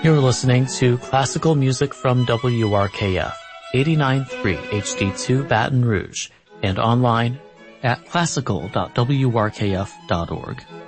You're listening to classical music from WRKF, 89.3 HD2 Baton Rouge, and online at classical.wrkf.org.